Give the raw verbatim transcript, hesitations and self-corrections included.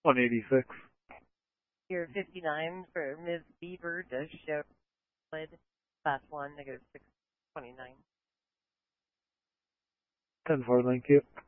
one eighty-six. Here fifty-nine for Miz Beaver does show solid. Class one, negative six twenty-nine. ten four, thank you.